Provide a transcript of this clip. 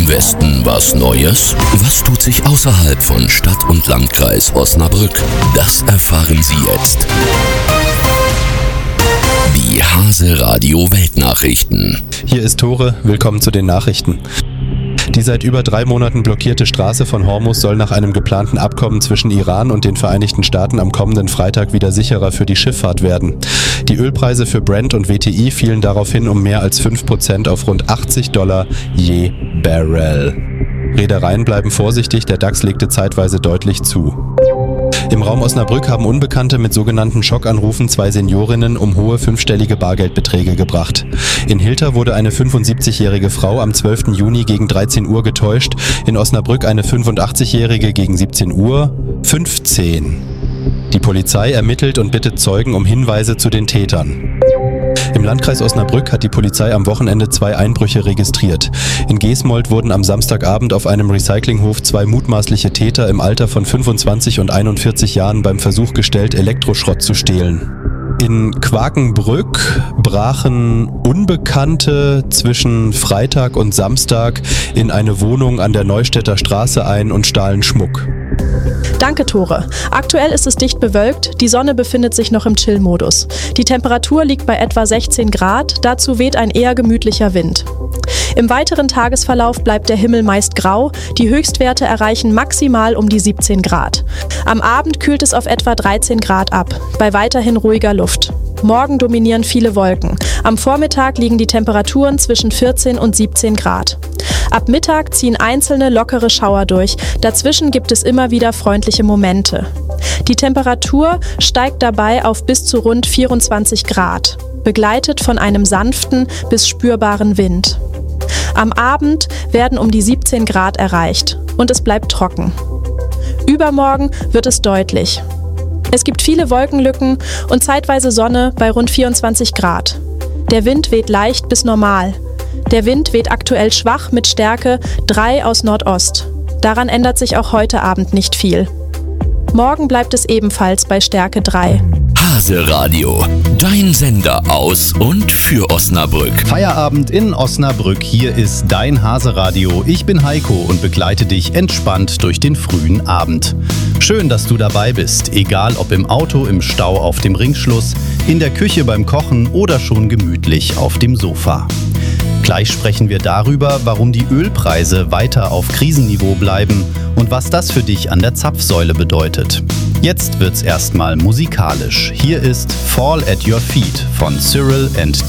Im Westen was Neues? Was tut sich außerhalb von Stadt und Landkreis Osnabrück? Das erfahren Sie jetzt. Die Hase Radio Weltnachrichten. Hier ist Tore, willkommen zu den Nachrichten. Die seit über 3 Monaten blockierte Straße von Hormuz soll nach einem geplanten Abkommen zwischen Iran und den Vereinigten Staaten am kommenden Freitag wieder sicherer für die Schifffahrt werden. Die Ölpreise für Brent und WTI fielen daraufhin um mehr als 5% auf rund $80 je Barrel. Reedereien bleiben vorsichtig, der DAX legte zeitweise deutlich zu. Im Raum Osnabrück haben Unbekannte mit sogenannten Schockanrufen 2 Seniorinnen um hohe 5-stellige Bargeldbeträge gebracht. In Hilter wurde eine 75-jährige Frau am 12. Juni gegen 13 Uhr getäuscht, in Osnabrück eine 85-jährige gegen 17 Uhr 15. Die Polizei ermittelt und bittet Zeugen um Hinweise zu den Tätern. Im Landkreis Osnabrück hat die Polizei am Wochenende 2 Einbrüche registriert. In Gesmold wurden am Samstagabend auf einem Recyclinghof 2 mutmaßliche Täter im Alter von 25 und 41 Jahren beim Versuch gestellt, Elektroschrott zu stehlen. In Quakenbrück brachen Unbekannte zwischen Freitag und Samstag in eine Wohnung an der Neustädter Straße ein und stahlen Schmuck. Danke, Tore. Aktuell ist es dicht bewölkt, die Sonne befindet sich noch im Chill-Modus. Die Temperatur liegt bei etwa 16 Grad, dazu weht ein eher gemütlicher Wind. Im weiteren Tagesverlauf bleibt der Himmel meist grau, die Höchstwerte erreichen maximal um die 17 Grad. Am Abend kühlt es auf etwa 13 Grad ab, bei weiterhin ruhiger Luft. Morgen dominieren viele Wolken. Am Vormittag liegen die Temperaturen zwischen 14 und 17 Grad. Ab Mittag ziehen einzelne lockere Schauer durch, dazwischen gibt es immer wieder freundliche Momente. Die Temperatur steigt dabei auf bis zu rund 24 Grad, begleitet von einem sanften bis spürbaren Wind. Am Abend werden um die 17 Grad erreicht und es bleibt trocken. Übermorgen wird es deutlich. Es gibt viele Wolkenlücken und zeitweise Sonne bei rund 24 Grad. Der Wind weht leicht bis normal. Der Wind weht aktuell schwach mit Stärke 3 aus Nordost. Daran ändert sich auch heute Abend nicht viel. Morgen bleibt es ebenfalls bei Stärke 3. Hase Radio, dein Sender aus und für Osnabrück. Feierabend in Osnabrück, hier ist dein Hase Radio. Ich bin Heiko und begleite dich entspannt durch den frühen Abend. Schön, dass du dabei bist, egal ob im Auto, im Stau auf dem Ringschluss, in der Küche beim Kochen oder schon gemütlich auf dem Sofa. Gleich sprechen wir darüber, warum die Ölpreise weiter auf Krisenniveau bleiben und was das für dich an der Zapfsäule bedeutet. Jetzt wird's erstmal musikalisch. Hier ist Fall at Your Feet von Cyril and